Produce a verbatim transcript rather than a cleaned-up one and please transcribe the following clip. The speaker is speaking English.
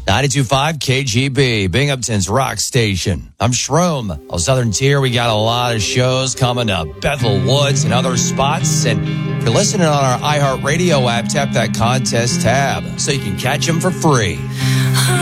ninety-two point five K G B, Binghamton's rock station. I'm Shroom. On Southern Tier, we got a lot of shows coming up. Bethel Woods and other spots. And if you're listening on our iHeartRadio app, tap that contest tab so you can catch them for free.